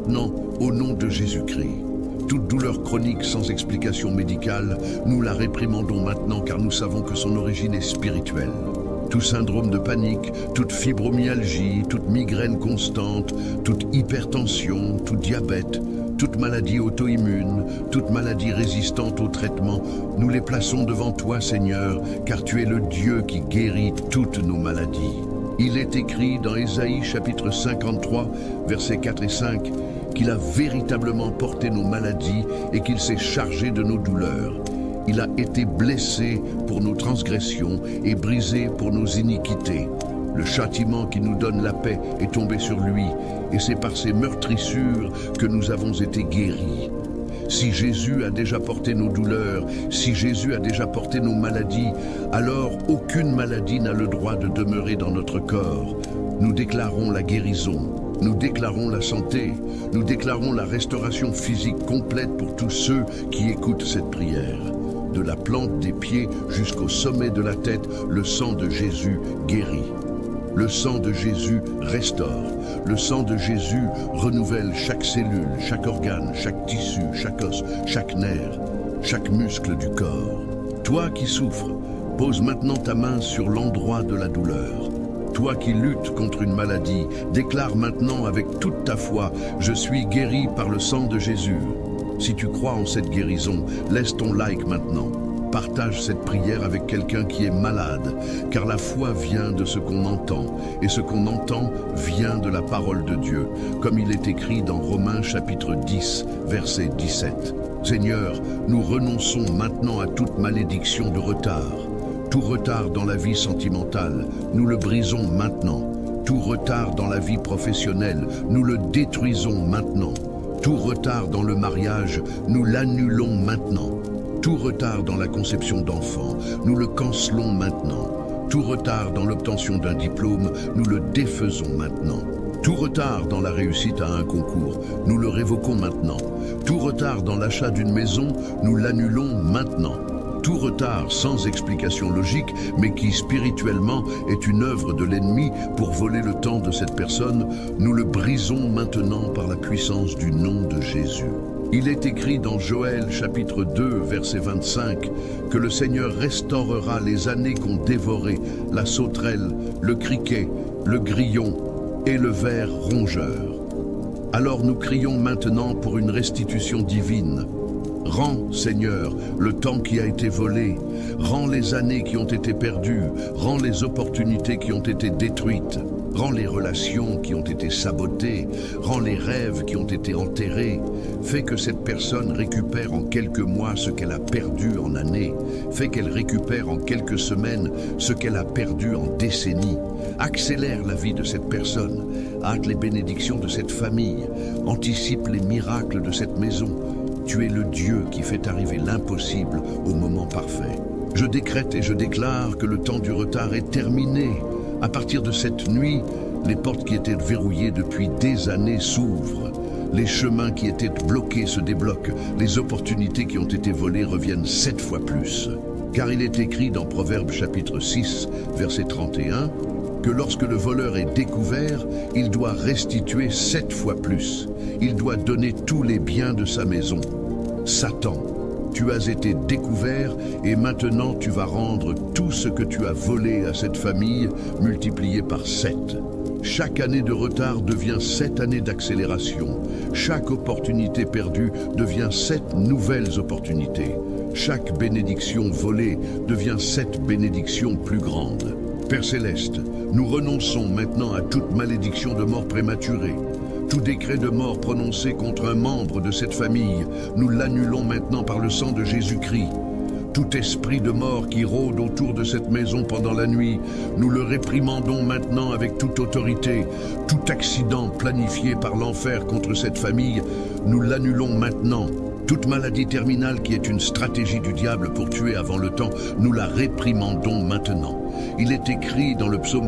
maintenant au nom de Jésus-Christ. Toute douleur chronique sans explication médicale, nous la réprimandons maintenant car nous savons que son origine est spirituelle. Tout syndrome de panique, toute fibromyalgie, toute migraine constante, toute hypertension, tout diabète, toute maladie auto-immune, toute maladie résistante au traitement, nous les plaçons devant toi, Seigneur, car tu es le Dieu qui guérit toutes nos maladies. Il est écrit dans Ésaïe chapitre 53, versets 4 et 5, qu'il a véritablement porté nos maladies et qu'il s'est chargé de nos douleurs. Il a été blessé pour nos transgressions et brisé pour nos iniquités. Le châtiment qui nous donne la paix est tombé sur lui, et c'est par ses meurtrissures que nous avons été guéris. Si Jésus a déjà porté nos douleurs, si Jésus a déjà porté nos maladies, alors aucune maladie n'a le droit de demeurer dans notre corps. Nous déclarons la guérison, nous déclarons la santé, nous déclarons la restauration physique complète pour tous ceux qui écoutent cette prière. De la plante des pieds jusqu'au sommet de la tête, le sang de Jésus guérit. Le sang de Jésus restaure. Le sang de Jésus renouvelle chaque cellule, chaque organe, chaque tissu, chaque os, chaque nerf, chaque muscle du corps. Toi qui souffres, pose maintenant ta main sur l'endroit de la douleur. Toi qui luttes contre une maladie, déclare maintenant avec toute ta foi, « Je suis guéri par le sang de Jésus ». Si tu crois en cette guérison, laisse ton like maintenant. Partage cette prière avec quelqu'un qui est malade, car la foi vient de ce qu'on entend, et ce qu'on entend vient de la parole de Dieu, comme il est écrit dans Romains chapitre 10, verset 17. Seigneur, nous renonçons maintenant à toute malédiction de retard. Tout retard dans la vie sentimentale, nous le brisons maintenant. Tout retard dans la vie professionnelle, nous le détruisons maintenant. Tout retard dans le mariage, nous l'annulons maintenant. Tout retard dans la conception d'enfants, nous le cancelons maintenant. Tout retard dans l'obtention d'un diplôme, nous le défaisons maintenant. Tout retard dans la réussite à un concours, nous le révoquons maintenant. Tout retard dans l'achat d'une maison, nous l'annulons maintenant. Tout retard sans explication logique, mais qui spirituellement est une œuvre de l'ennemi pour voler le temps de cette personne, nous le brisons maintenant par la puissance du nom de Jésus. Il est écrit dans Joël chapitre 2, verset 25, que le Seigneur restaurera les années qu'ont dévoré la sauterelle, le criquet, le grillon et le ver rongeur. Alors nous crions maintenant pour une restitution divine. Rends, Seigneur, le temps qui a été volé, rends les années qui ont été perdues, rends les opportunités qui ont été détruites, rends les relations qui ont été sabotées, rends les rêves qui ont été enterrés. Fais que cette personne récupère en quelques mois ce qu'elle a perdu en années. Fais qu'elle récupère en quelques semaines ce qu'elle a perdu en décennies. Accélère la vie de cette personne, hâte les bénédictions de cette famille, anticipe les miracles de cette maison. Tu es le Dieu qui fait arriver l'impossible au moment parfait. Je décrète et je déclare que le temps du retard est terminé. À partir de cette nuit, les portes qui étaient verrouillées depuis des années s'ouvrent. Les chemins qui étaient bloqués se débloquent. Les opportunités qui ont été volées reviennent 7 fois plus. Car il est écrit dans Proverbes chapitre 6, verset 31, que lorsque le voleur est découvert, il doit restituer 7 fois plus. Il doit donner tous les biens de sa maison. Satan, tu as été découvert et maintenant tu vas rendre tout ce que tu as volé à cette famille multiplié par 7. Chaque année de retard devient 7 années d'accélération. Chaque opportunité perdue devient 7 nouvelles opportunités. Chaque bénédiction volée devient 7 bénédictions plus grandes. Père Céleste, nous renonçons maintenant à toute malédiction de mort prématurée. Tout décret de mort prononcé contre un membre de cette famille, nous l'annulons maintenant par le sang de Jésus-Christ. Tout esprit de mort qui rôde autour de cette maison pendant la nuit, nous le réprimandons maintenant avec toute autorité. Tout accident planifié par l'enfer contre cette famille, nous l'annulons maintenant. Toute maladie terminale qui est une stratégie du diable pour tuer avant le temps, nous la réprimandons maintenant. Il est écrit dans le psaume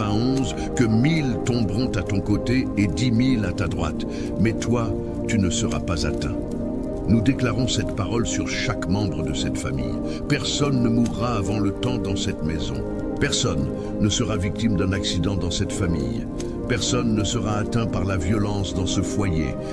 91 que 1000 tomberont à ton côté et 10 000 à ta droite, mais toi, tu ne seras pas atteint. Nous déclarons cette parole sur chaque membre de cette famille. Personne ne mourra avant le temps dans cette maison. Personne ne sera victime d'un accident dans cette famille. Personne ne sera atteint par la violence dans ce foyer.